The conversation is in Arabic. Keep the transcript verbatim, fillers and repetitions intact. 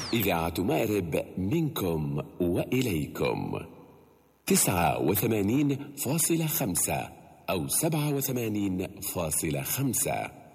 إذاعة مأرب منكم وإليكم تسعة وثمانين فاصلة خمسة أو سبعة وثمانين فاصلة خمسة.